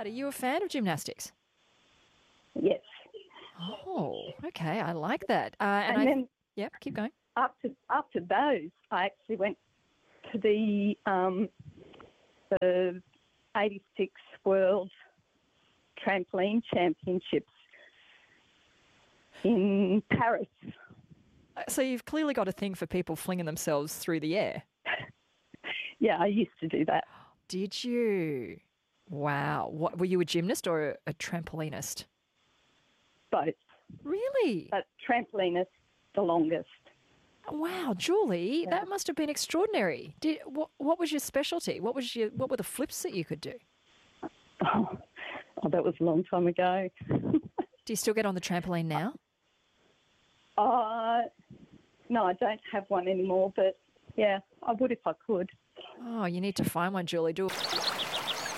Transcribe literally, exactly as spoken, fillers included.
Are you a fan of gymnastics? Yes. Oh, okay. I like that. Uh, and And I, then yep, keep going. after after those, I actually went to the um, the eighty-six World Trampoline Championships in Paris. So you've clearly got a thing for people flinging themselves through the air. Yeah, I used to do that. Did you? Wow. What, were you a gymnast or a, a trampolinist? Both. Really? But trampolinist, the longest. Wow, Julie, Yeah. that must have been extraordinary. Did what, what was your specialty? What was your what were the flips that you could do? Oh, oh that was a long time ago. Do you still get on the trampoline now? Uh, no, I don't have one anymore, but yeah, I would if I could. Oh, you need to find one, Julie. Do